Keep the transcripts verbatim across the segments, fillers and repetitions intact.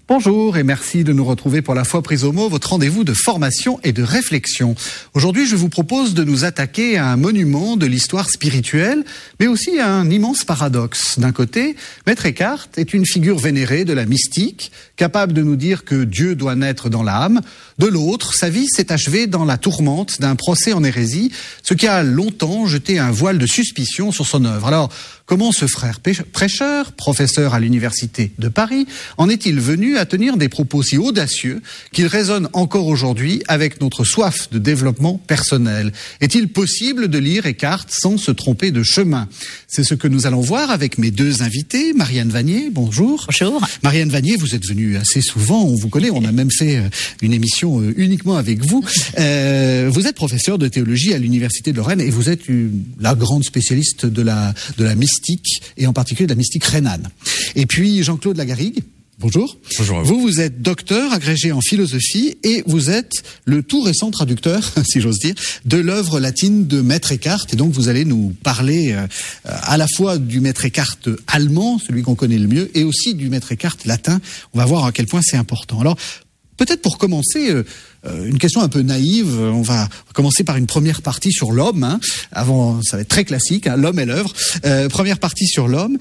Bonjour et merci de nous retrouver pour La Foi prise au mot, votre rendez-vous de formation et de réflexion. Aujourd'hui, je vous propose de nous attaquer à un monument de l'histoire spirituelle, mais aussi à un immense paradoxe. D'un côté, Maître Eckhart est une figure vénérée de la mystique, capable de nous dire que Dieu doit naître dans l'âme. De l'autre, sa vie s'est achevée dans la tourmente d'un procès en hérésie, ce qui a longtemps jeté un voile de suspicion sur son œuvre. Alors, comment ce frère prêcheur, professeur à l'université de Paris, en est-il venu à tenir des propos si audacieux qu'il résonne encore aujourd'hui avec notre soif de développement personnel? Est-il possible de lire Eckhart sans se tromper de chemin? C'est ce que nous allons voir avec mes deux invités. Marianne Vanier, bonjour. Bonjour. Marianne Vanier, vous êtes venue assez souvent, on vous connaît, on a même fait une émission uniquement avec vous. Euh, vous êtes professeur de théologie à l'université de Lorraine et vous êtes une, la grande spécialiste de la, de la mystique et en particulier de la mystique rhénane. Et puis Jean-Claude Lagarrigue. Bonjour. Bonjour à vous. Vous, vous êtes docteur agrégé en philosophie et vous êtes le tout récent traducteur, si j'ose dire, de l'œuvre latine de Maître Eckhart. Et donc, vous allez nous parler euh, à la fois du Maître Eckhart allemand, celui qu'on connaît le mieux, et aussi du Maître Eckhart latin. On va voir à quel point c'est important. Alors, peut-être pour commencer, euh, une question un peu naïve. On va commencer par une première partie sur l'homme. Hein. Avant, ça va être très classique, hein, l'homme et l'œuvre. Euh, première partie sur l'homme.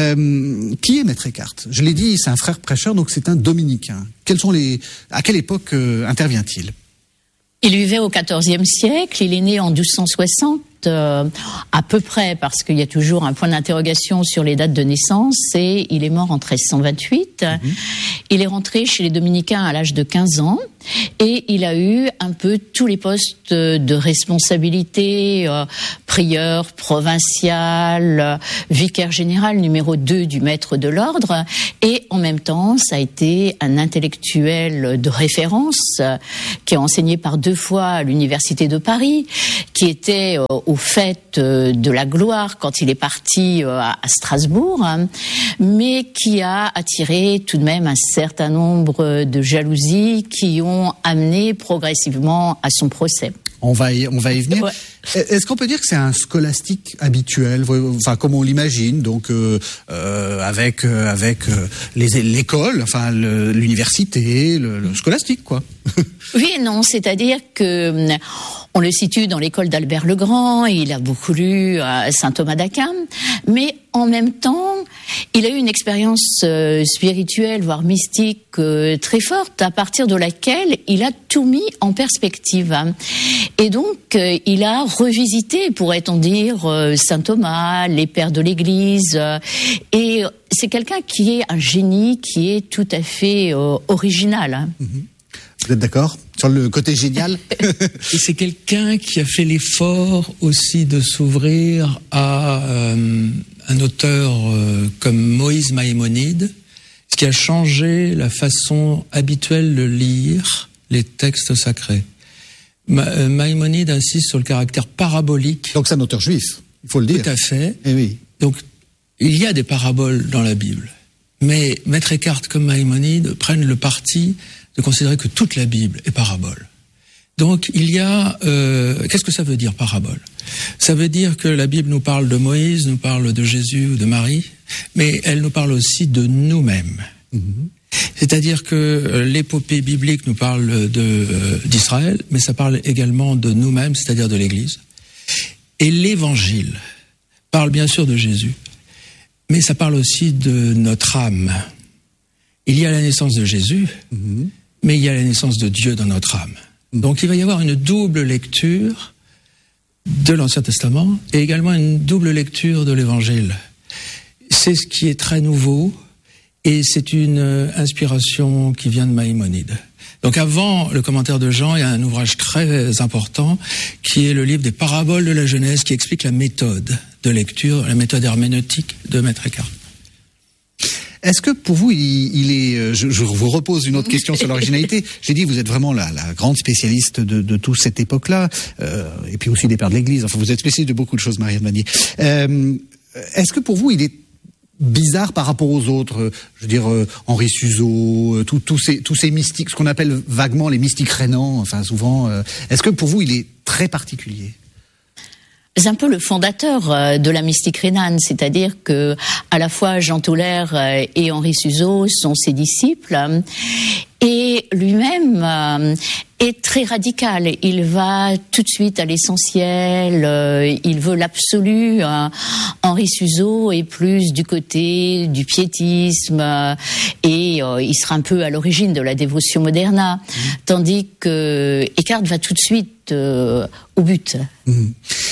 Euh, qui est Maître Eckhart? Je l'ai dit, c'est un frère prêcheur, donc c'est un dominicain. Quels sont les, à quelle époque euh, intervient-il? Il vivait au quatorzième siècle. Il est né en douze cent soixante. Euh, à peu près, parce qu'il y a toujours un point d'interrogation sur les dates de naissance, et il est mort en treize cent vingt-huit. Mmh. Il est rentré chez les dominicains à l'âge de quinze ans, et il a eu un peu tous les postes de responsabilité, euh, prieur provincial, euh, vicaire général numéro deux du maître de l'ordre, et en même temps, ça a été un intellectuel de référence, euh, qui a enseigné par deux fois à l'université de Paris, qui était euh, au fait de la gloire quand il est parti à Strasbourg, mais qui a attiré tout de même un certain nombre de jalousies qui ont amené progressivement à son procès. On va y, on va y venir. Ouais. Est-ce qu'on peut dire que c'est un scolastique habituel, enfin comme on l'imagine, donc euh, euh, avec euh, avec euh, les l'école, enfin le, l'université, le, le scolastique quoi. Oui et non, c'est-à-dire que on le situe dans l'école d'Albert le Grand, il a beaucoup lu à Saint Thomas d'Aquin, mais en même temps, il a eu une expérience euh, spirituelle, voire mystique, euh, très forte, à partir de laquelle il a tout mis en perspective. Et donc, euh, il a revisité, pourrait-on dire, euh, Saint Thomas, les pères de l'Église, euh, et c'est quelqu'un qui est un génie, qui est tout à fait euh, original. Hein. Mmh. Vous êtes d'accord sur le côté génial? Et c'est quelqu'un qui a fait l'effort aussi de s'ouvrir à euh, un auteur euh, comme Moïse Maïmonide, ce qui a changé la façon habituelle de lire les textes sacrés. Ma, euh, Maïmonide insiste sur le caractère parabolique. Donc c'est un auteur juif, il faut le dire. Tout à fait. Eh oui. Donc il y a des paraboles dans la Bible, mais Maître Eckhart comme Maïmonide prennent le parti de considérer que toute la Bible est parabole. Donc il y a... Euh, qu'est-ce que ça veut dire, parabole? Ça veut dire que la Bible nous parle de Moïse, nous parle de Jésus ou de Marie, mais elle nous parle aussi de nous-mêmes. Mm-hmm. C'est-à-dire que l'épopée biblique nous parle de, euh, d'Israël, mais ça parle également de nous-mêmes, c'est-à-dire de l'Église. Et l'Évangile parle bien sûr de Jésus, mais ça parle aussi de notre âme. Il y a la naissance de Jésus, mm-hmm. mais il y a la naissance de Dieu dans notre âme. Donc il va y avoir une double lecture de l'Ancien Testament et également une double lecture de l'Évangile. C'est ce qui est très nouveau et c'est une inspiration qui vient de Maïmonide. Donc avant le commentaire de Jean, il y a un ouvrage très important qui est le livre des paraboles de la Genèse qui explique la méthode de lecture, la méthode herméneutique de Maître Eckhart. Est-ce que pour vous, il, il est, je, je vous repose une autre question sur l'originalité. J'ai dit, vous êtes vraiment la, la grande spécialiste de, de toute cette époque-là, euh, et puis aussi des pères de l'Église. Enfin, vous êtes spécialiste de beaucoup de choses, Marianne Vanier. Euh, est-ce que pour vous, il est bizarre par rapport aux autres, je veux dire euh, Henri Suzeau, tous tout ces, tous ces mystiques, ce qu'on appelle vaguement les mystiques rhénans, enfin souvent. Euh, est-ce que pour vous, il est très particulier? C'est un peu le fondateur de la mystique rhénane, c'est-à-dire que à la fois Jean Toller et Henri Suzeau sont ses disciples, et lui-même est très radical. Il va tout de suite à l'essentiel, il veut l'absolu. Henri Suzeau est plus du côté du piétisme, et il sera un peu à l'origine de la dévotion moderna, mmh. tandis que Eckhart va tout de suite euh, au but. Mmh.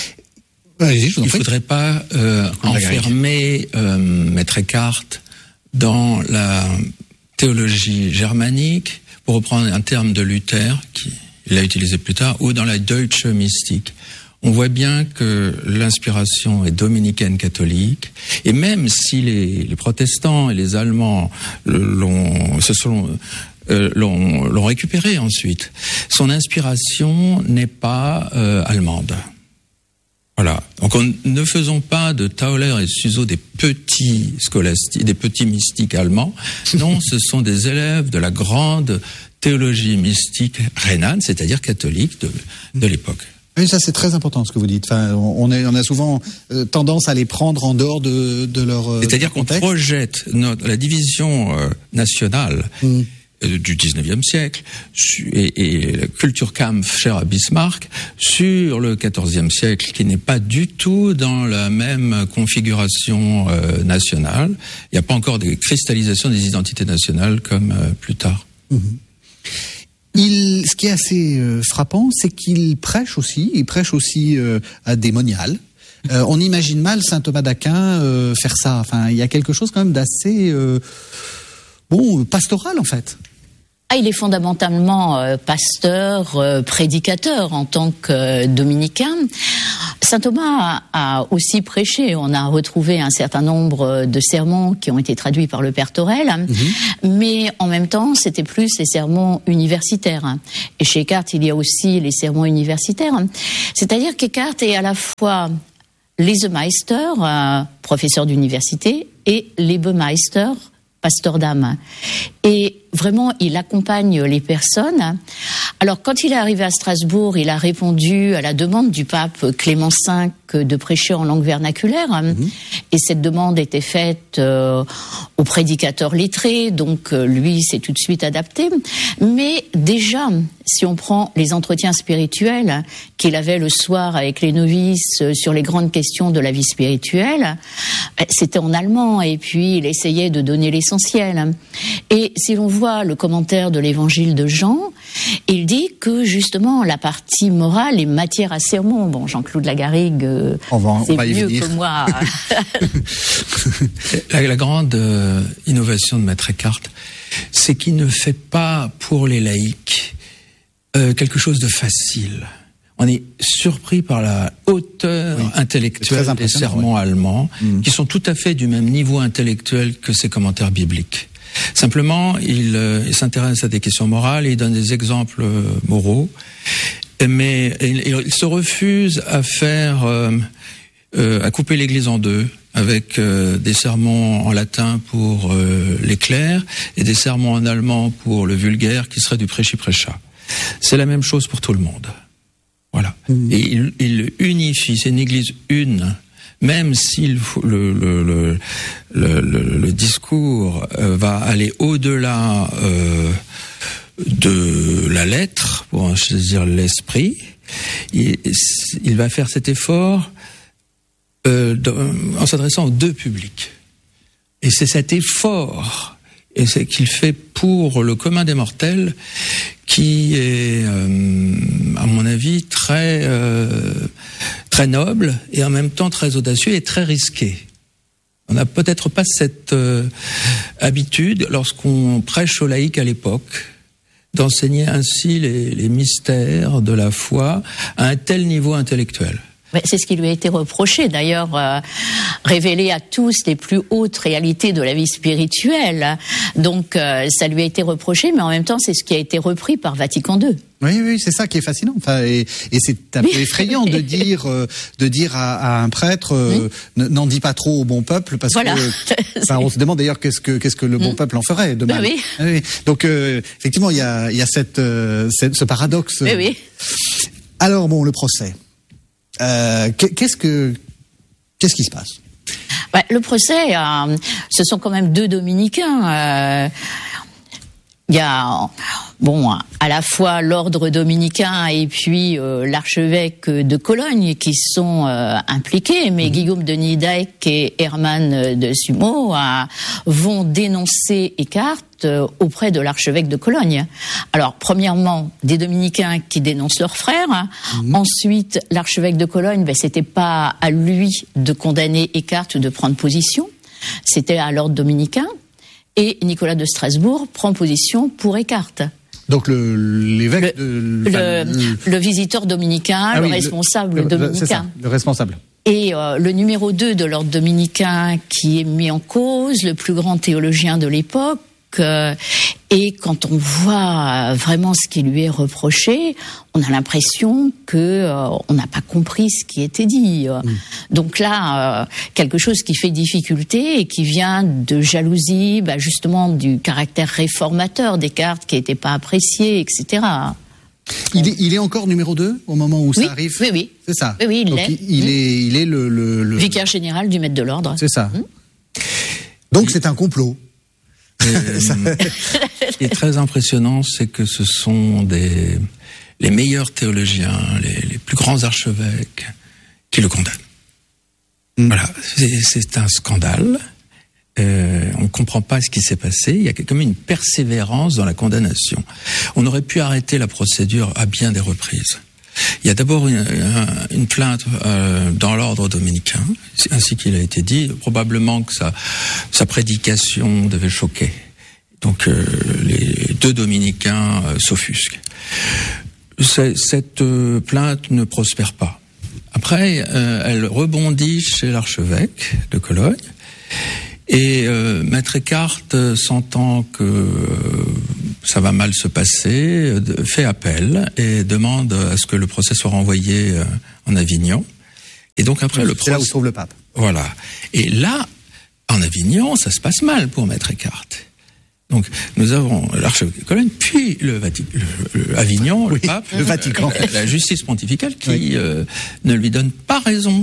Il ne faudrait pas euh, enfermer euh, Maître Eckhart dans la théologie germanique, pour reprendre un terme de Luther, qui l'a utilisé plus tard, ou dans la Deutsche Mystik. On voit bien que l'inspiration est dominicaine catholique, et même si les, les protestants et les Allemands l'ont, se sont, euh, l'ont, l'ont récupéré ensuite, son inspiration n'est pas euh, allemande. Voilà. Donc, on, ne faisons pas de Tauler et Suzeau des petits scolastiques, des petits mystiques allemands. Non, ce sont des élèves de la grande théologie mystique rhénane, c'est-à-dire catholique de, de l'époque. Oui, ça c'est très important ce que vous dites. Enfin, on, est, on a souvent euh, tendance à les prendre en dehors de, de leur euh, C'est-à-dire qu'on projette notre, la division euh, nationale. Mmh. du dix-neuvième siècle et, et la Kulturkampf chère à Bismarck sur le quatorzième siècle, qui n'est pas du tout dans la même configuration euh, nationale. Il n'y a pas encore de cristallisation des identités nationales comme euh, plus tard. Mmh. Il, ce qui est assez euh, frappant, c'est qu'il prêche aussi, il prêche aussi euh, à des moniales. Euh, on imagine mal saint Thomas d'Aquin euh, faire ça. Enfin, il y a quelque chose quand même d'assez euh, bon pastoral en fait. Ah, il est fondamentalement euh, pasteur, euh, prédicateur en tant que euh, dominicain. Saint Thomas a, a aussi prêché. On a retrouvé un certain nombre de sermons qui ont été traduits par le Père Torel, mmh. mais en même temps, c'était plus les sermons universitaires. Et chez Eckhart, il y a aussi les sermons universitaires. C'est-à-dire qu'Eckhart est à la fois Lesemeister, euh, professeur d'université, et Lebemeister, pasteur d'âme. Et vraiment, il accompagne les personnes. Alors, quand il est arrivé à Strasbourg, il a répondu à la demande du pape Clément cinq de prêcher en langue vernaculaire. Mmh. Et cette demande était faite euh, aux prédicateurs lettrés, donc euh, lui s'est tout de suite adapté. Mais déjà, si on prend les entretiens spirituels qu'il avait le soir avec les novices sur les grandes questions de la vie spirituelle, c'était en allemand, et puis il essayait de donner l'essentiel. Et si l'on voit le commentaire de l'évangile de Jean, il dit que justement la partie morale est matière à sermon. Bon, Jean-Claude Lagarrigue, euh, on va, c'est on va mieux que moi. la, la grande euh, innovation de Maître Eckhart, c'est qu'il ne fait pas pour les laïcs euh, quelque chose de facile. On est surpris par la hauteur oui, intellectuelle des sermons ouais. allemands, mmh. qui sont tout à fait du même niveau intellectuel que ses commentaires bibliques. Simplement, il, euh, il s'intéresse à des questions morales et il donne des exemples euh, moraux, mais il, il se refuse à faire, euh, euh, à couper l'Église en deux, avec euh, des sermons en latin pour euh, les clercs et des sermons en allemand pour le vulgaire, qui serait du prêchi-prêcha. C'est la même chose pour tout le monde. Voilà. Mmh. Et il, il unifie, c'est une Église une. Même si le, le, le, le, le, le discours euh, va aller au-delà euh, de la lettre, pour ainsi dire l'esprit, il, il va faire cet effort euh, de, en s'adressant aux deux publics. Et c'est cet effort, et c'est qu'il fait pour le commun des mortels, qui est, euh, à mon avis, très euh, très noble et en même temps très audacieux et très risqué. On n'a peut-être pas cette euh, habitude, lorsqu'on prêche aux laïcs à l'époque, d'enseigner ainsi les, les mystères de la foi à un tel niveau intellectuel. C'est ce qui lui a été reproché, d'ailleurs, euh, révéler à tous les plus hautes réalités de la vie spirituelle. Donc, euh, ça lui a été reproché, mais en même temps, c'est ce qui a été repris par Vatican deux. Oui, oui, c'est ça qui est fascinant. Enfin, et, et c'est un peu effrayant de dire, euh, de dire à, à un prêtre, euh, oui. n'en dis pas trop au bon peuple, parce voilà. que, enfin, on se demande d'ailleurs qu'est-ce que qu'est-ce que le bon mmh. peuple en ferait de mal. Oui. Oui. Donc, euh, effectivement, il y a, il y a cette, euh, cette, ce paradoxe. Oui, oui. Alors bon, le procès. Euh, qu'est-ce que qu'est-ce qui se passe? Bah, le procès, euh, ce sont quand même deux dominicains. Euh, il y a bon à la fois l'ordre dominicain et puis euh, l'archevêque de Cologne qui sont euh, impliqués, mais mmh. Guillaume de Nidek et Herman de Sumo euh, vont dénoncer Eckhart euh, auprès de l'archevêque de Cologne. Alors premièrement, des dominicains qui dénoncent leurs frères. Mmh. Ensuite, l'archevêque de Cologne, ben c'était pas à lui de condamner Eckhart ou de prendre position, c'était à l'ordre dominicain. Et Nicolas de Strasbourg prend position pour Eckhart. Donc le, l'évêque le, de... Le, le, le visiteur dominicain, ah le oui, responsable le, dominicain. C'est ça, le responsable. Et euh, le numéro deux de l'ordre dominicain qui est mis en cause, le plus grand théologien de l'époque. Euh, et quand on voit vraiment ce qui lui est reproché, on a l'impression que euh, on n'a pas compris ce qui était dit. Mmh. Donc là, euh, quelque chose qui fait difficulté et qui vient de jalousie, bah, justement du caractère réformateur Descartes qui n'était pas apprécié, et cetera. Il est, il est encore numéro deux au moment où oui, ça arrive. Oui, oui. C'est ça. Oui, oui, il Donc, l'est. Il, il mmh. est, il est le, le, le vicaire général du maître de l'ordre. C'est ça. Mmh. Donc il... c'est un complot. Euh, ce qui est très impressionnant, c'est que ce sont des les meilleurs théologiens, les, les plus grands archevêques qui le condamnent. Mm. Voilà, c'est, c'est un scandale. Euh, on ne comprend pas ce qui s'est passé. Il y a comme une persévérance dans la condamnation. On aurait pu arrêter la procédure à bien des reprises. Il y a d'abord une, une plainte euh, dans l'ordre dominicain, ainsi qu'il a été dit. Probablement que sa, sa prédication devait choquer. Donc euh, les deux dominicains euh, s'offusquent. C'est, cette euh, plainte ne prospère pas. Après, euh, elle rebondit chez l'archevêque de Cologne. Et euh, Maître Eckhart, euh, sentant que euh, ça va mal se passer, euh, fait appel et demande à ce que le procès soit renvoyé euh, en Avignon. Et donc après oui, le c'est procès... là où se trouve le pape. Voilà. Et là, en Avignon, ça se passe mal pour Maître Eckhart. Donc nous avons l'archevêque de Cologne, puis le, Vati- le, le Avignon, oui, le pape, le Vatican, la, la justice pontificale qui oui. euh, ne lui donne pas raison.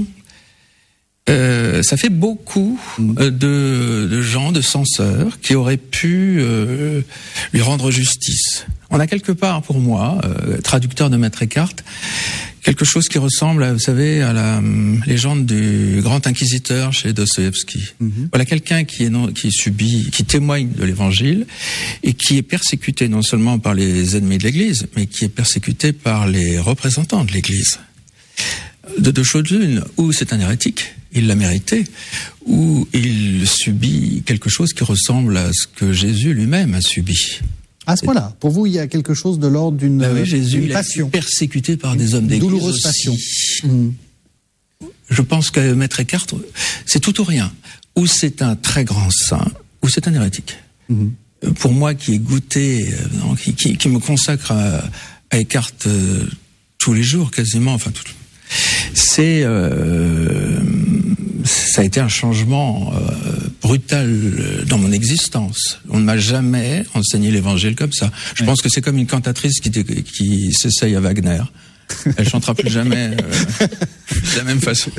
Euh, ça fait beaucoup euh, de, de gens, de censeurs, qui auraient pu euh, lui rendre justice. On a quelque part, pour moi, euh, traducteur de Maître Eckhart, quelque chose qui ressemble, à, vous savez, à la um, légende du grand inquisiteur chez Dostoïevski. Mm-hmm. Voilà quelqu'un qui est non, qui subit, qui témoigne de l'Évangile et qui est persécuté non seulement par les ennemis de l'Église, mais qui est persécuté par les représentants de l'Église. De deux choses l'une, ou c'est un hérétique, il l'a mérité, ou il subit quelque chose qui ressemble à ce que Jésus lui-même a subi. À ce point-là, pour vous, il y a quelque chose de l'ordre d'une, ben oui, Jésus, d'une passion. Il a été persécuté par des hommes d'église douloureuse aussi. passion. Mmh. Je pense que Maître Eckhart, c'est tout ou rien. Ou c'est un très grand saint, ou c'est un hérétique. Mmh. Pour moi, qui ai goûté, non, qui, qui, qui me consacre à, à Eckhart euh, tous les jours, quasiment, enfin tout. C'est, euh, ça a été un changement euh, brutal dans mon existence. On ne m'a jamais enseigné l'Évangile comme ça. Je oui. pense que c'est comme une cantatrice qui, qui s'essaye à Wagner. Elle chantera plus jamais euh, de la même façon.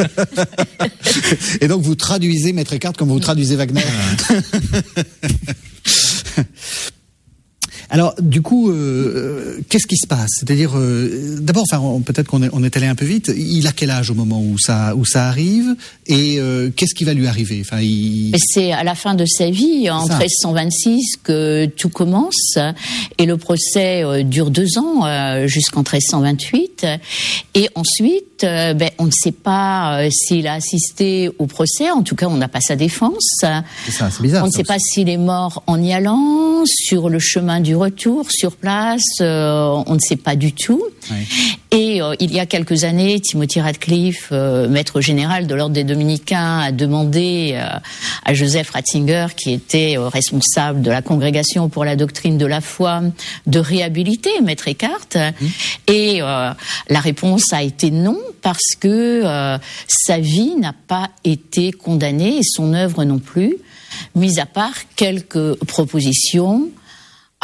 Et donc vous traduisez Maître Eckhart comme vous traduisez Wagner. Alors, du coup, euh, qu'est-ce qui se passe? C'est-à-dire, euh, d'abord, enfin, peut-être qu'on est, on est allé un peu vite. Il a quel âge au moment où ça, où ça arrive? Et euh, qu'est-ce qui va lui arriver? Enfin, il... C'est à la fin de sa vie, en treize cent vingt-six, que tout commence. Et le procès euh, dure deux ans, euh, jusqu'en treize cent vingt-huit. Et ensuite, euh, ben, on ne sait pas euh, s'il a assisté au procès. En tout cas, on n'a pas sa défense. C'est ça, c'est bizarre. On ne sait aussi. pas s'il est mort en y allant, sur le chemin du retour, sur place, euh, on ne sait pas du tout. Oui. Et euh, il y a quelques années, Timothy Radcliffe, euh, maître général de l'ordre des Dominicains, a demandé euh, à Joseph Ratzinger, qui était euh, responsable de la congrégation pour la doctrine de la foi, de réhabiliter Maître Eckhart. Mmh. Et euh, la réponse a été non, parce que euh, sa vie n'a pas été condamnée et son œuvre non plus, mis à part quelques propositions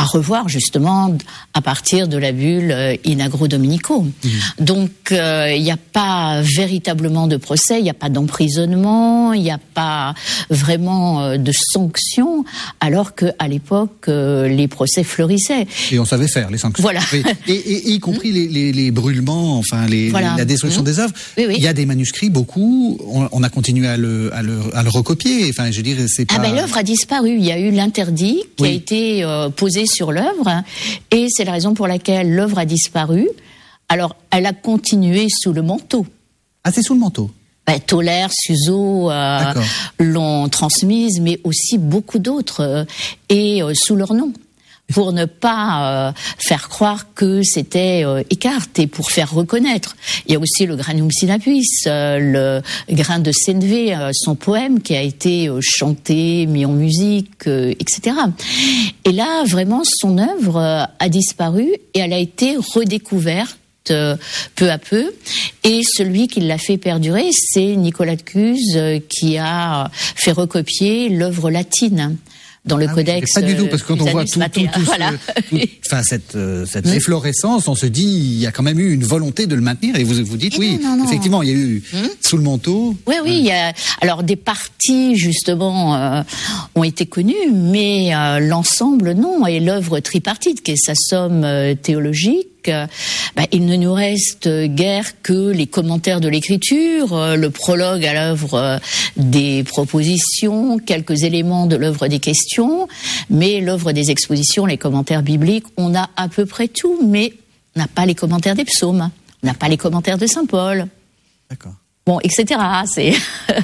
à revoir justement à partir de la bulle In Agro Dominico. Mmh. Donc il euh, n'y a pas véritablement de procès, il n'y a pas d'emprisonnement, il n'y a pas vraiment euh, de sanctions, alors qu'à l'époque euh, les procès fleurissaient. Et on savait faire les sanctions. Voilà. Oui. Et, et, et y compris mmh. les, les, les brûlements, enfin les, voilà. les, la destruction mmh. des œuvres. Oui, oui. Il y a des manuscrits, beaucoup. On, on a continué à le, à le, à le recopier. Enfin, je veux dire, c'est pas. Ah ben l'œuvre a disparu. Il y a eu l'interdit qui oui. a été euh, posé sur l'œuvre, et c'est la raison pour laquelle l'œuvre a disparu. Alors, elle a continué sous le manteau. Ah, c'est sous le manteau. Ben, Toller, Suzeau euh, l'ont transmise, mais aussi beaucoup d'autres, euh, et euh, sous leur nom, pour ne pas euh, faire croire que c'était euh, Eckhart et pour faire reconnaître. Il y a aussi le Granum Sinapis, euh, le Grain de Senve, euh, son poème qui a été euh, chanté, mis en musique, euh, et cetera. Et là, vraiment, son œuvre euh, a disparu et elle a été redécouverte euh, peu à peu. Et celui qui l'a fait perdurer, c'est Nicolas de Cuse euh, qui a fait recopier l'œuvre latine dans le ah codex. Oui, pas du tout, parce que quand on voit tout, tout, tout, voilà. ce, tout enfin, cette, euh, cette mmh. efflorescence, on se dit, il y a quand même eu une volonté de le maintenir, et vous vous dites, et oui, non, non, non. effectivement, il y a eu mmh. sous le manteau. Oui, oui, il y a, alors des parties, justement, euh, ont été connues, mais euh, l'ensemble, non, et l'œuvre tripartite, qui est sa somme euh, théologique, Euh, bah, il ne nous reste guère que les commentaires de l'écriture, euh, le prologue à l'œuvre euh, des propositions, quelques éléments de l'œuvre des questions, mais l'œuvre des expositions, les commentaires bibliques, on a à peu près tout, mais on n'a pas les commentaires des psaumes, on n'a pas les commentaires de Saint Paul. D'accord. Bon, et cetera. C'est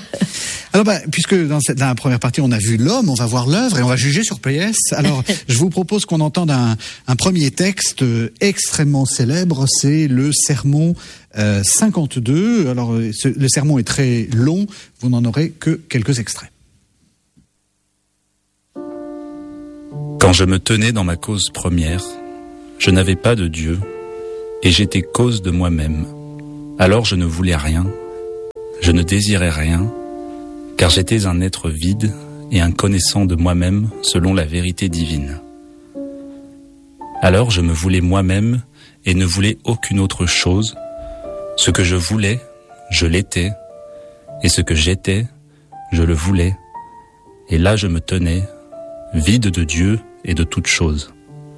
Alors, bah, puisque dans, cette, dans la première partie, on a vu l'homme, on va voir l'œuvre et on va juger sur pièce. Alors, je vous propose qu'on entende un, un premier texte extrêmement célèbre, c'est le Sermon euh, cinquante-deux. Alors, ce, le sermon est très long, vous n'en aurez que quelques extraits. Quand je me tenais dans ma cause première, je n'avais pas de Dieu et j'étais cause de moi-même. Alors je ne voulais rien, je ne désirais rien, car j'étais un être vide et un connaissant de moi-même selon la vérité divine. Alors je me voulais moi-même et ne voulais aucune autre chose. Ce que je voulais, je l'étais, et ce que j'étais, je le voulais. Et là je me tenais, vide de Dieu et de toute chose.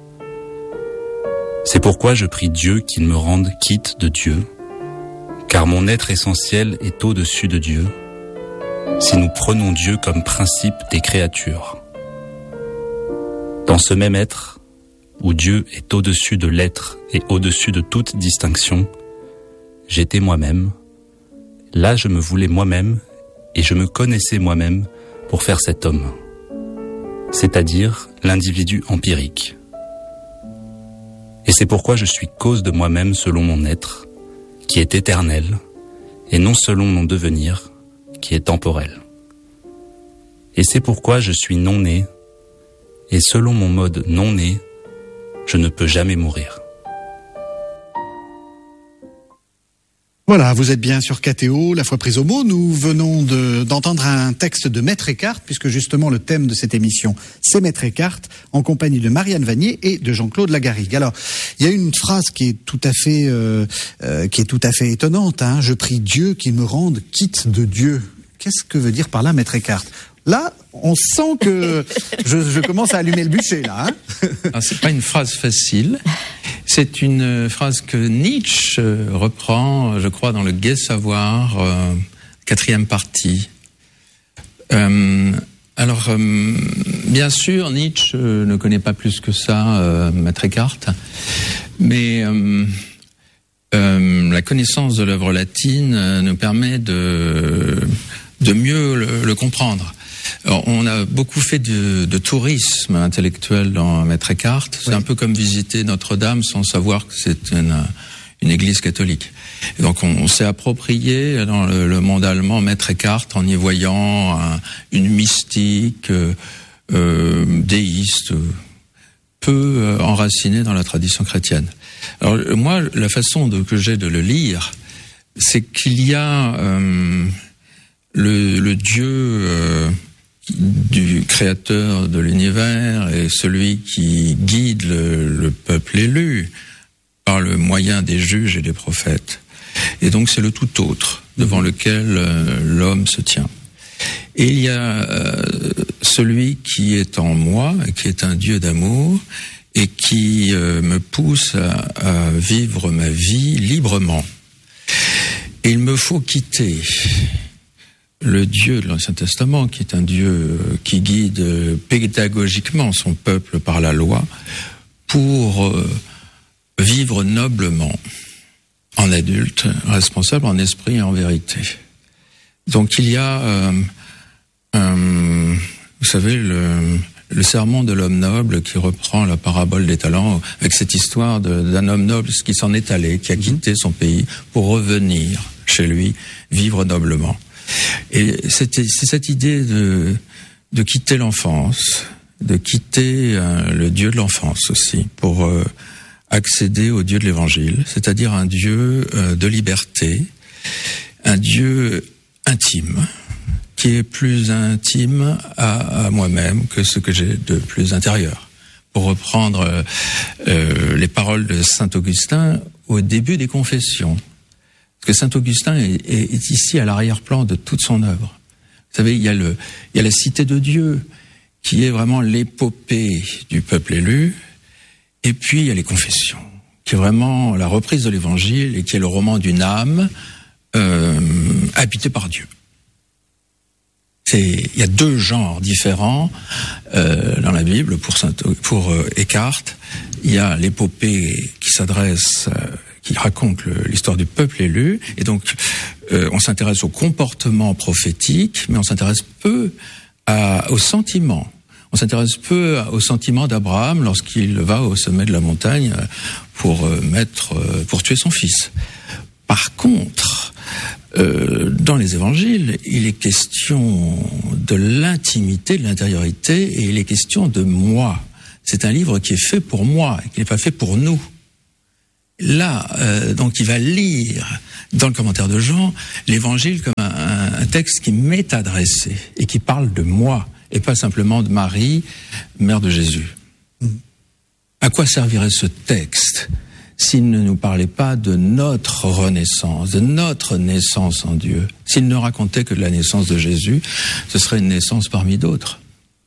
C'est pourquoi je prie Dieu qu'il me rende quitte de Dieu, car mon être essentiel est au-dessus de Dieu, si nous prenons Dieu comme principe des créatures. Dans ce même être, où Dieu est au-dessus de l'être et au-dessus de toute distinction, j'étais moi-même. Là, je me voulais moi-même et je me connaissais moi-même pour faire cet homme, c'est-à-dire l'individu empirique. Et c'est pourquoi je suis cause de moi-même selon mon être, qui est éternel, et non selon mon devenir, qui est temporel. Et c'est pourquoi je suis non-né, et selon mon mode non-né, je ne peux jamais mourir. Voilà, vous êtes bien sur K T O, La foi prise au mot. Nous venons de, d'entendre un texte de Maître Eckhart, puisque justement le thème de cette émission, c'est Maître Eckhart, en compagnie de Marianne Vanier et de Jean-Claude Lagarrigue. Alors, il y a une phrase qui est tout à fait, euh, euh, qui est tout à fait étonnante. Hein. Je prie Dieu qu'il me rende quitte de Dieu. Qu'est-ce que veut dire par là, Maître Eckhart ? Là, on sent que je, je commence à allumer le bûcher, là. Hein. Alors, c'est pas une phrase facile. C'est une phrase que Nietzsche reprend, je crois, dans le Gai Savoir, euh, quatrième partie. Euh, alors, euh, bien sûr, Nietzsche ne connaît pas plus que ça euh, Maître Eckhart, mais euh, euh, la connaissance de l'œuvre latine nous permet de, de mieux le, le comprendre. Alors, on a beaucoup fait de, de tourisme intellectuel dans Maître Eckhart. C'est oui. un peu comme visiter Notre-Dame sans savoir que c'est une, une église catholique. Et donc on, on s'est approprié dans le, le monde allemand Maître Eckhart en y voyant un, une mystique euh, euh, déiste, peu euh, enracinée dans la tradition chrétienne. Alors moi, la façon de, que j'ai de le lire, c'est qu'il y a euh, le, le Dieu... Euh, du créateur de l'univers et celui qui guide le, le peuple élu par le moyen des juges et des prophètes. Et donc c'est le tout autre devant lequel euh, l'homme se tient. Et il y a euh, celui qui est en moi, qui est un Dieu d'amour et qui euh, me pousse à, à vivre ma vie librement. Et il me faut quitter le Dieu de l'Ancien Testament, qui est un Dieu qui guide pédagogiquement son peuple par la loi, pour euh, vivre noblement, en adulte, responsable en esprit et en vérité. Donc il y a, euh, un, vous savez, le, le sermon de l'homme noble qui reprend la parabole des talents avec cette histoire de, d'un homme noble qui s'en est allé, qui a quitté son pays pour revenir chez lui, vivre noblement. Et c'est, c'est cette idée de, de quitter l'enfance, de quitter euh, le Dieu de l'enfance aussi, pour euh, accéder au Dieu de l'Évangile, c'est-à-dire un Dieu euh, de liberté, un Dieu intime, qui est plus intime à, à moi-même que ce que j'ai de plus intérieur. Pour reprendre euh, les paroles de saint Augustin au début des Confessions, parce que saint Augustin est, est, est ici à l'arrière-plan de toute son œuvre. Vous savez, il y a le, il y a la cité de Dieu, qui est vraiment l'épopée du peuple élu, et puis il y a les Confessions, qui est vraiment la reprise de l'Évangile et qui est le roman d'une âme euh, habitée par Dieu. C'est, il y a deux genres différents euh, dans la Bible pour Saint, pour euh, Eckhart. Il y a l'épopée qui s'adresse, euh, qui raconte le, l'histoire du peuple élu, et donc euh, on s'intéresse au comportement prophétique, mais on s'intéresse peu à, aux sentiments. On s'intéresse peu aux sentiments d'Abraham lorsqu'il va au sommet de la montagne pour euh, mettre, euh, pour tuer son fils. Par contre, Euh, dans les évangiles, il est question de l'intimité, de l'intériorité, et il est question de moi. C'est un livre qui est fait pour moi, qui n'est pas fait pour nous. Là, euh, donc il va lire, dans le commentaire de Jean, l'évangile comme un, un texte qui m'est adressé, et qui parle de moi, et pas simplement de Marie, mère de Jésus. Mmh. À quoi servirait ce texte s'il ne nous parlait pas de notre renaissance, de notre naissance en Dieu? S'il ne racontait que de la naissance de Jésus, ce serait une naissance parmi d'autres.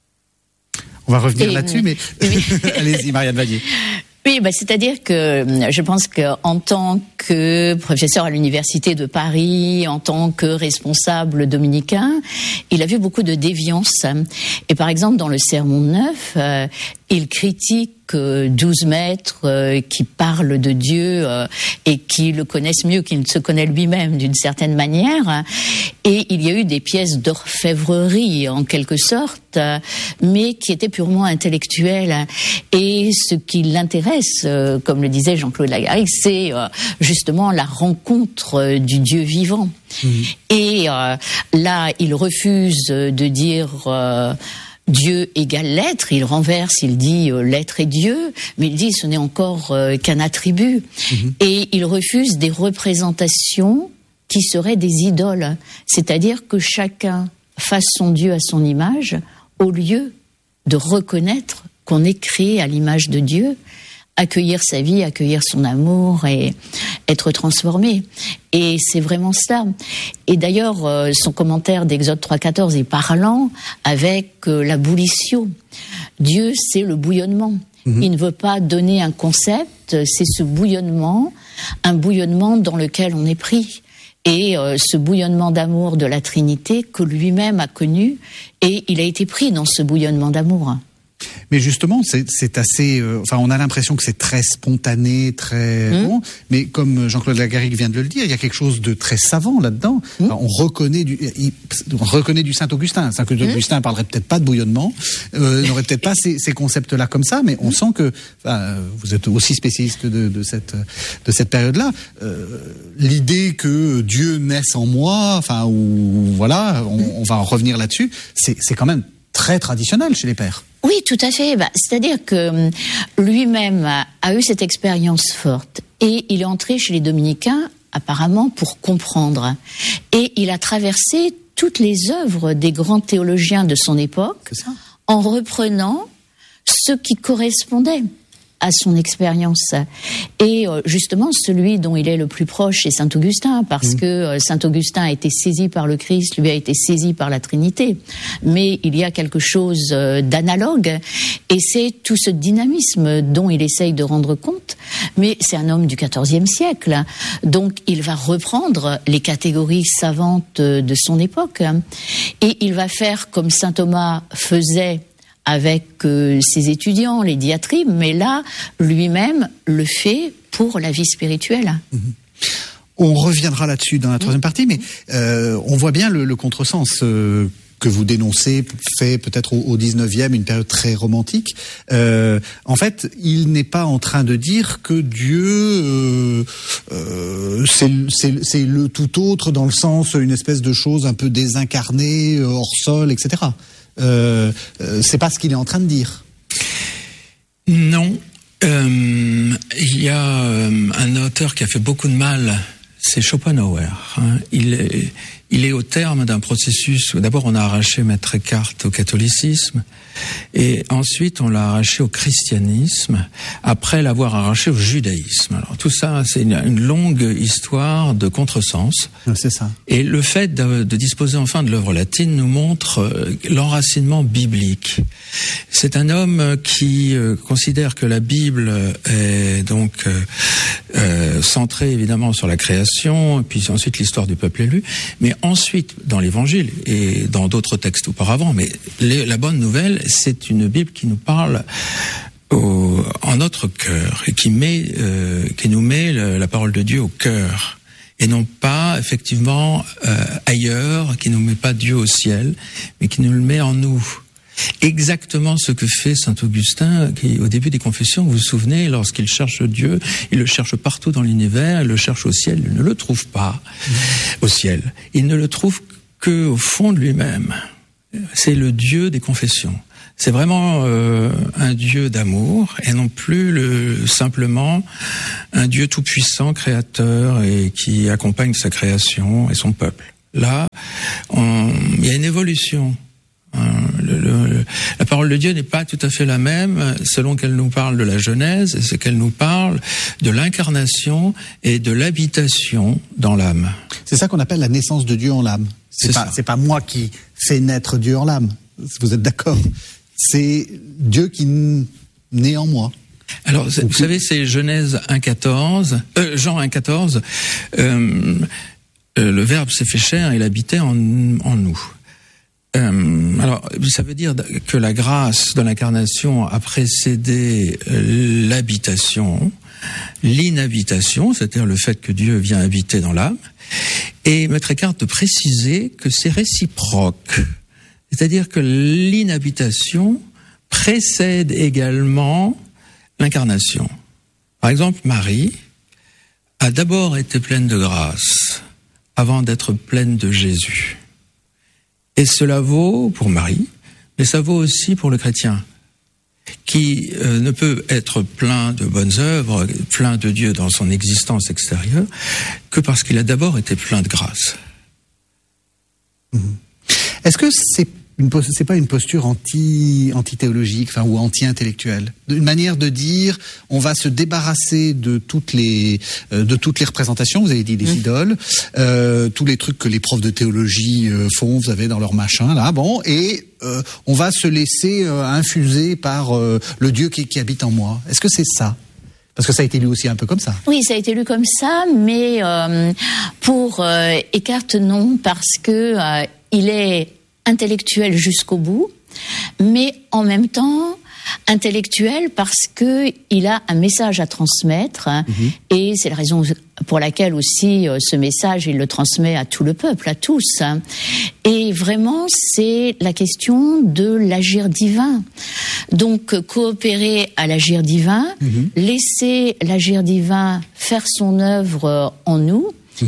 On va revenir Et là-dessus, mais oui. allez-y, Marianne Vallier. Oui, bah, c'est-à-dire que je pense qu'en tant que professeur à l'université de Paris, en tant que responsable dominicain, il a vu beaucoup de déviance. Et par exemple, dans le Sermon neuf, euh, il critique douze maîtres euh, qui parlent de Dieu euh, et qui le connaissent mieux qu'il ne se connaît lui-même d'une certaine manière. Et il y a eu des pièces d'orfèvrerie en quelque sorte, euh, mais qui étaient purement intellectuelles. Et ce qui l'intéresse, euh, comme le disait Jean-Claude Lagarrigue, c'est euh, justement la rencontre euh, du Dieu vivant. Mmh. Et euh, là, il refuse de dire euh, Dieu égale l'être, il renverse, il dit euh, l'être est Dieu, mais il dit ce n'est encore euh, qu'un attribut. Mmh. Et il refuse des représentations qui seraient des idoles, c'est-à-dire que chacun fasse son Dieu à son image, au lieu de reconnaître qu'on est créé à l'image de Dieu, accueillir sa vie, accueillir son amour et être transformé. Et c'est vraiment ça. Et d'ailleurs, euh, son commentaire d'Exode trois quatorze est parlant avec euh, la boullissio. Dieu, c'est le bouillonnement. Mmh. Il ne veut pas donner un concept, c'est ce bouillonnement, un bouillonnement dans lequel on est pris. Et euh, ce bouillonnement d'amour de la Trinité que lui-même a connu, et il a été pris dans ce bouillonnement d'amour. Mais justement, c'est, c'est assez. Euh, enfin, on a l'impression que c'est très spontané, très mmh. bon. Mais comme Jean-Claude Lagarrigue vient de le dire, il y a quelque chose de très savant là-dedans. Mmh. Enfin, on reconnaît du, il, on reconnaît du Saint-Augustin. Saint-Augustin mmh. parlerait peut-être pas de bouillonnement, euh, n'aurait peut-être pas ces, ces concepts-là comme ça, mais on mmh. sent que. Enfin, vous êtes aussi spécialiste de, de cette de cette période-là. Euh, l'idée que Dieu naisse en moi, enfin, ou voilà, on, on va en revenir là-dessus. C'est, c'est quand même très traditionnel chez les pères. Oui, tout à fait. Bah, c'est-à-dire que lui-même a, a eu cette expérience forte et il est entré chez les dominicains apparemment pour comprendre. Et il a traversé toutes les œuvres des grands théologiens de son époque, en reprenant ce qui correspondait à son expérience. Et justement, celui dont il est le plus proche, c'est saint Augustin, parce mmh. que saint Augustin a été saisi par le Christ, lui a été saisi par la Trinité. Mais il y a quelque chose d'analogue, et c'est tout ce dynamisme dont il essaye de rendre compte. Mais c'est un homme du quatorzième siècle, donc il va reprendre les catégories savantes de son époque, et il va faire comme saint Thomas faisait avec euh, ses étudiants, les diatribes, mais là, lui-même le fait pour la vie spirituelle. Mmh. On reviendra là-dessus dans la troisième mmh. partie, mais euh, on voit bien le, le contresens euh, que vous dénoncez, fait peut-être au, au dix-neuvième, une période très romantique. Euh, en fait, il n'est pas en train de dire que Dieu, euh, euh, c'est, c'est, c'est le tout autre, dans le sens, une espèce de chose un peu désincarnée, hors sol, et cetera. Euh, euh, c'est pas ce qu'il est en train de dire. Non. Euh, il y a euh, un auteur qui a fait beaucoup de mal, c'est Schopenhauer. Hein. Il est, il est au terme d'un processus où d'abord on a arraché Maître Eckhart au catholicisme, et ensuite on l'a arraché au christianisme, après l'avoir arraché au judaïsme. Alors tout ça, c'est une, une longue histoire de contresens. C'est ça. Et le fait de, de disposer enfin de l'œuvre latine nous montre euh, l'enracinement biblique. C'est un homme qui euh, considère que la Bible est donc euh, euh, centrée évidemment sur la création, et puis ensuite l'histoire du peuple élu, mais ensuite dans l'Évangile et dans d'autres textes auparavant. Mais les, la bonne nouvelle, c'est une Bible qui nous parle au, en notre cœur, et qui met, euh, qui nous met le, la parole de Dieu au cœur, et non pas effectivement euh, ailleurs, qui nous met pas Dieu au ciel, mais qui nous le met en nous. Exactement ce que fait saint Augustin, qui au début des Confessions, vous vous souvenez, lorsqu'il cherche Dieu, il le cherche partout dans l'univers, il le cherche au ciel, il ne le trouve pas mmh. au ciel. Il ne le trouve que au fond de lui-même. C'est le Dieu des Confessions. C'est vraiment euh, un Dieu d'amour, et non plus le, simplement un Dieu tout-puissant, créateur, et qui accompagne sa création et son peuple. Là, on, il y a une évolution. Le, le, la parole de Dieu n'est pas tout à fait la même selon qu'elle nous parle de la Genèse, et c'est qu'elle nous parle de l'incarnation et de l'habitation dans l'âme. C'est ça qu'on appelle la naissance de Dieu en l'âme. C'est, c'est pas, c'est pas moi qui fais naître Dieu en l'âme. Vous êtes d'accord? C'est Dieu qui naît en moi. Alors, vous plus... savez, c'est Genèse un quatorze, euh, Jean un quatorze. Euh, euh, le Verbe s'est fait chair, il habitait en, en nous. Euh, alors, ça veut dire que la grâce de l'incarnation a précédé l'habitation, l'inhabitation, c'est-à-dire le fait que Dieu vient habiter dans l'âme, et Maître Eckhart de préciser que c'est réciproque, c'est-à-dire que l'inhabitation précède également l'incarnation. Par exemple, Marie a d'abord été pleine de grâce avant d'être pleine de Jésus. Et cela vaut pour Marie, mais ça vaut aussi pour le chrétien, qui euh, ne peut être plein de bonnes œuvres, plein de Dieu dans son existence extérieure, que parce qu'il a d'abord été plein de grâce. Mmh. Est-ce que c'est une, c'est pas une posture anti, anti-théologique, enfin, ou anti-intellectuelle? Une manière de dire, on va se débarrasser de toutes les, euh, de toutes les représentations, vous avez dit les mmh. idoles, euh, tous les trucs que les profs de théologie euh, font, vous avez dans leur machin, là, bon, et euh, on va se laisser euh, infuser par euh, le Dieu qui, qui habite en moi. Est-ce que c'est ça? Parce que ça a été lu aussi un peu comme ça. Oui, ça a été lu comme ça, mais euh, pour euh, Eckhart, non, parce que euh, il est intellectuel jusqu'au bout, mais en même temps intellectuel parce que il a un message à transmettre, mmh. et c'est la raison pour laquelle aussi ce message il le transmet à tout le peuple, à tous. Et vraiment, c'est la question de l'agir divin. Donc, coopérer à l'agir divin, mmh. laisser l'agir divin faire son œuvre en nous. Mmh.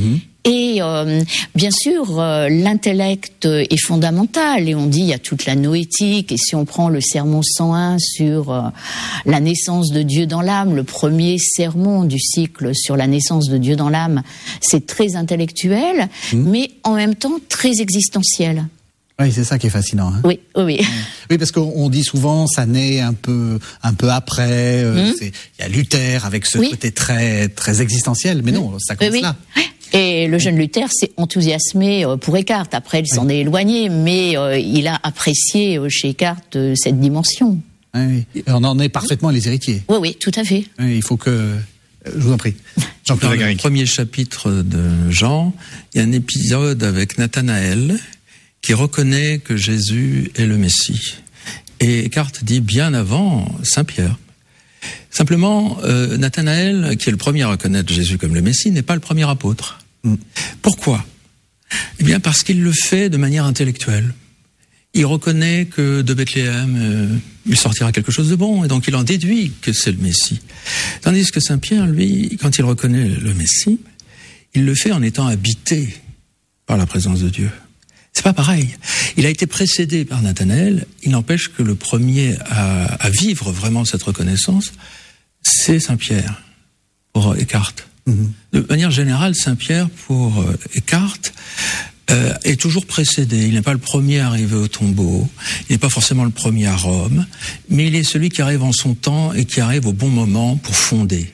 Et euh, bien sûr, euh, l'intellect est fondamental, et on dit il y a toute la noétique, et si on prend le sermon cent un sur euh, la naissance de Dieu dans l'âme, le premier sermon du cycle sur la naissance de Dieu dans l'âme, c'est très intellectuel, mmh. mais en même temps très existentiel. Oui, c'est ça qui est fascinant. Hein. Oui, oui, oui. Oui, parce qu'on dit souvent, ça naît un peu, un peu après. Euh, mmh. Il y a Luther avec ce oui. côté très, très existentiel, mais mmh. non, ça commence oui, là. Oui. Et le jeune Luther s'est enthousiasmé pour Eckhart. Après, il s'en oui. est éloigné, mais euh, il a apprécié chez Eckhart euh, cette dimension. Oui, oui. Et on en est parfaitement les héritiers. Oui, oui, tout à fait. Oui, il faut que... Je vous en prie. Jean-Claude Dans le premier chapitre de Jean, il y a un épisode avec Nathanaël qui reconnaît que Jésus est le Messie. Et Eckhart dit bien avant Saint-Pierre. Simplement, euh, Nathanaël, qui est le premier à reconnaître Jésus comme le Messie, n'est pas le premier apôtre. Mm. Pourquoi ? Eh bien, parce qu'il le fait de manière intellectuelle. Il reconnaît que de Bethléem, euh, il sortira quelque chose de bon, et donc il en déduit que c'est le Messie. Tandis que Saint-Pierre, lui, quand il reconnaît le Messie, il le fait en étant habité par la présence de Dieu. C'est pas pareil. Il a été précédé par Nathanaël. Il n'empêche que le premier à, à vivre vraiment cette reconnaissance, c'est Saint-Pierre, pour Eckhart. Mm-hmm. De manière générale, Saint-Pierre, pour Eckhart, euh, est toujours précédé. Il n'est pas le premier à arriver au tombeau. Il n'est pas forcément le premier à Rome. Mais il est celui qui arrive en son temps et qui arrive au bon moment pour fonder.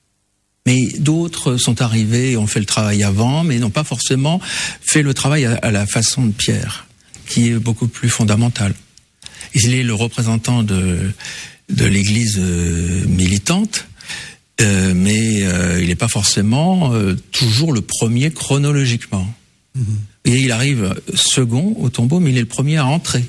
Mais d'autres sont arrivés et ont fait le travail avant, mais n'ont pas forcément fait le travail à, à la façon de Pierre, qui est beaucoup plus fondamental. Il est le représentant de, de l'Église euh, militante, euh, mais euh, il n'est pas forcément euh, toujours le premier chronologiquement. Mmh. Et il arrive second au tombeau, mais il est le premier à entrer.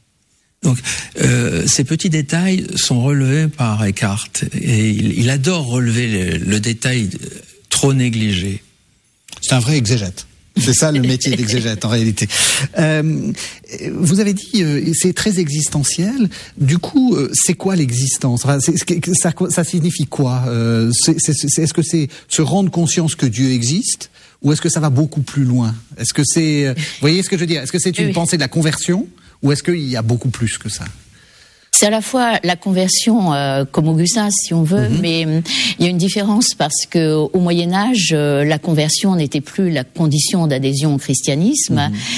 Donc, euh, ces petits détails sont relevés par Eckhart, et il, il adore relever le, le détail trop négligé. C'est un vrai exégète. C'est ça le métier d'exégète en réalité. Euh, vous avez dit euh, c'est très existentiel. Du coup, euh, c'est quoi l'existence ? Enfin, c'est, ça, ça signifie quoi ? euh, c'est, c'est, c'est, Est-ce que c'est se rendre conscience que Dieu existe, ou est-ce que ça va beaucoup plus loin ? Est-ce que c'est, euh, vous voyez ce que je veux dire ? Est-ce que c'est une oui. pensée de la conversion ? Ou est-ce qu'il y a beaucoup plus que ça ? C'est à la fois la conversion euh, comme Augustin, si on veut, mm-hmm. mais euh, il y a une différence parce que au Moyen Âge, euh, la conversion n'était plus la condition d'adhésion au christianisme. Mm-hmm.